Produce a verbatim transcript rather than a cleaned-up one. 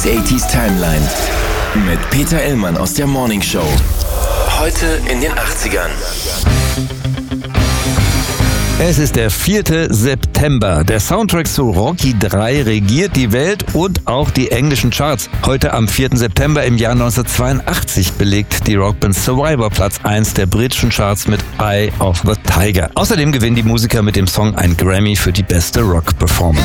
siebziger achtziger Timeline mit Peter Illmann aus der Morning Show. Heute in den achtzigern. Es ist der vierte September. Der Soundtrack zu Rocky drei regiert die Welt und auch die englischen Charts. Heute am vierten September im Jahr neunzehnhundertzweiundachtzig belegt die Rockband Survivor Platz eins der britischen Charts mit Eye of the Tiger. Außerdem gewinnen die Musiker mit dem Song ein Grammy für die beste Rock-Performance.